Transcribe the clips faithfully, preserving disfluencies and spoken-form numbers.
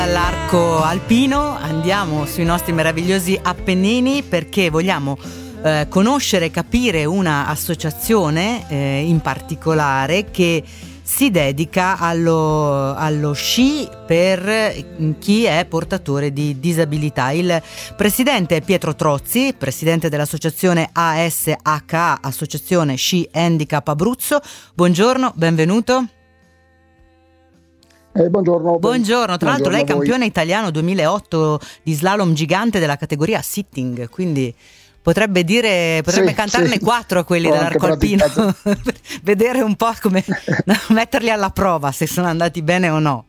All'arco alpino andiamo sui nostri meravigliosi Appennini perché vogliamo eh, conoscere e capire una associazione eh, in particolare che si dedica allo, allo sci per chi è portatore di disabilità. Il presidente è Pietro Trozzi, presidente dell'associazione A S H A, Associazione Sci Handicap Abruzzo. Buongiorno, benvenuto. Eh, buongiorno. Buongiorno, tra l'altro lei è campione italiano duemilaotto di slalom gigante della categoria sitting, quindi potrebbe dire, potrebbe sì, cantarne sì. quattro a quelli Ho dell'arco alpino, vedere un po' come metterli alla prova se sono andati bene o no.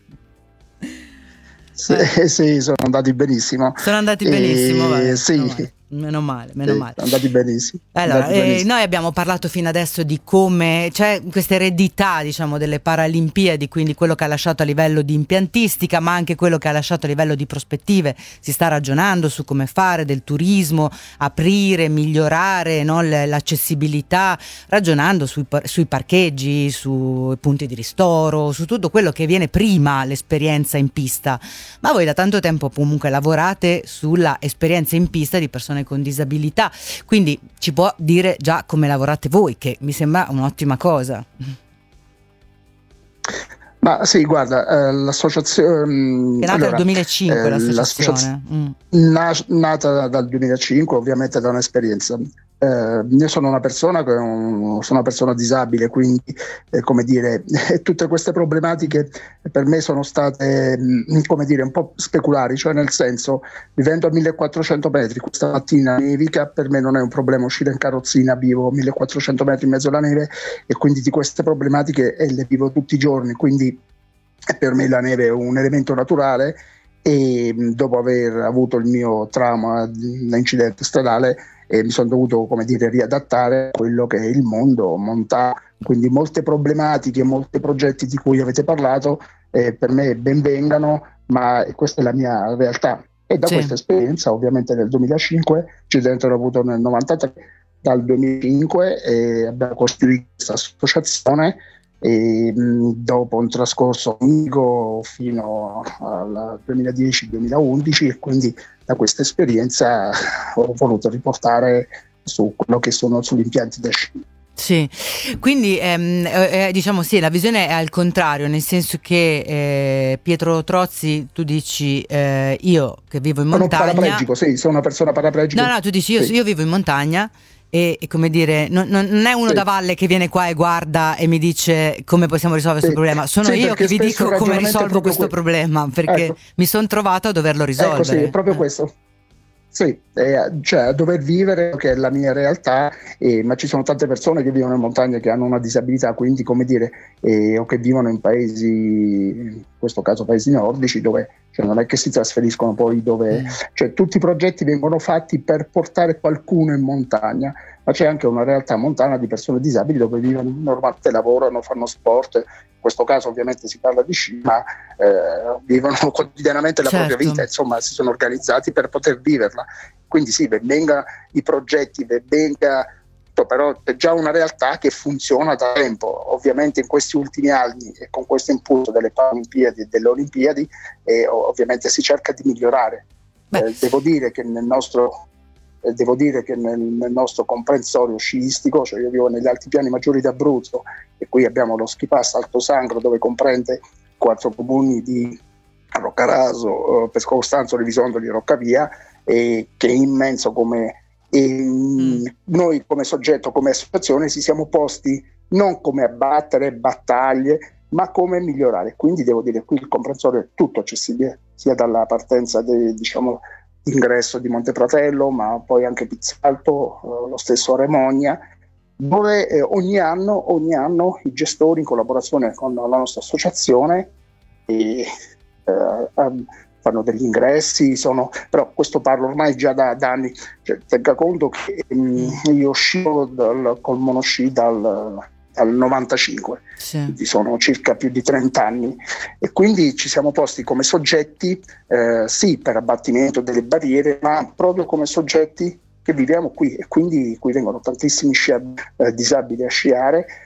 Sì, eh. sì sono andati benissimo. Sono andati benissimo, e... vabbè, sì. no, vabbè. Meno male, meno sì, male. Andati benissimo. Allora, andati eh, benissimo. noi abbiamo parlato fino adesso di come c'è questa eredità, diciamo, delle Paralimpiadi, quindi quello che ha lasciato a livello di impiantistica, ma anche quello che ha lasciato a livello di prospettive. Si sta ragionando su come fare del turismo, aprire, migliorare, no, l'accessibilità, ragionando sui, sui parcheggi, sui punti di ristoro, su tutto quello che viene prima l'esperienza in pista. Ma voi da tanto tempo comunque lavorate sulla esperienza in pista di persone con disabilità, quindi ci può dire già come lavorate voi, che mi sembra un'ottima cosa. Ma sì, guarda, eh, l'associazione è nata allora, nel duemilacinque, eh, l'associazione, l'associazione mm. na- nata dal duemilacinque, ovviamente da un'esperienza. Eh, io sono una persona che è un, sono una persona disabile, quindi eh, come dire, tutte queste problematiche per me sono state mh, come dire un po' speculari, cioè nel senso, vivendo a millequattrocento metri questa mattina nevica, per me non è un problema uscire in carrozzina, vivo millequattrocento metri in mezzo alla neve e quindi di queste problematiche eh, le vivo tutti i giorni, quindi per me la neve è un elemento naturale. E dopo aver avuto il mio trauma da incidente stradale eh, mi sono dovuto, come dire, riadattare a quello che è il mondo montano, quindi molte problematiche, molti progetti di cui avete parlato eh, per me ben vengano, ma questa è la mia realtà e da sì. questa esperienza ovviamente nel duemilacinque, incidente l'ho avuto nel novantatré, dal duemilacinque eh, abbiamo costruito questa associazione e mh, dopo un trascorso lungo fino al duemiladieci duemilaundici e quindi da questa esperienza ho voluto riportare su quello che sono sugli impianti da sci. Sì, quindi ehm, eh, diciamo sì, la visione è al contrario, nel senso che eh, Pietro Trozzi, tu dici eh, io che vivo in montagna, sono paraplegico, sì, sono una persona paraplegica. No, no, tu dici io, sì. io vivo in montagna. E, e come dire, non, non è uno sì. da valle che viene qua e guarda e mi dice come possiamo risolvere sì. questo problema, sono sì, io che vi dico come risolvo questo que- problema, perché ecco. mi sono trovato a doverlo risolvere. Ecco, sì, è proprio eh. questo. Sì, eh, cioè a dover vivere, che è la mia realtà, eh, ma ci sono tante persone che vivono in montagna che hanno una disabilità, quindi come dire, eh, o che vivono in paesi, in questo caso paesi nordici, dove cioè, non è che si trasferiscono poi dove, mm. cioè tutti i progetti vengono fatti per portare qualcuno in montagna, ma c'è anche una realtà montana di persone disabili dove vivono normalmente, lavorano, fanno sport. In questo caso ovviamente si parla di sci, ma eh, vivono quotidianamente la certo. propria vita, insomma si sono organizzati per poter viverla. Quindi sì, ben venga i progetti, ben venga, però è già una realtà che funziona da tempo. Ovviamente in questi ultimi anni e con questo impulso delle Paralimpiadi e delle Olimpiadi eh, ovviamente si cerca di migliorare. Eh, devo dire che nel nostro Devo dire che nel, nel nostro comprensorio sciistico, cioè io vivo negli altipiani maggiori d'Abruzzo e qui abbiamo lo ski pass Alto Sangro dove comprende quattro comuni di Roccaraso, Pesco Costanzo, Revisondoli e Roccavia, e che è immenso come e, mm. noi come soggetto, come associazione ci siamo posti non come abbattere battaglie ma come migliorare, quindi devo dire qui il comprensorio è tutto accessibile sia dalla partenza de, diciamo ingresso di Montepratello, ma poi anche Pizzalto, eh, lo stesso Remonia, dove eh, ogni anno, ogni anno i gestori in collaborazione con la nostra associazione e, eh, fanno degli ingressi, sono, però questo parlo ormai già da, da anni, cioè, tenga conto che mh, io scio dal, col monosci dal dal novantacinque, sì. Quindi sono circa più di trenta anni e quindi ci siamo posti come soggetti eh, sì per abbattimento delle barriere, ma proprio come soggetti che viviamo qui e quindi qui vengono tantissimi sci- eh, disabili a sciare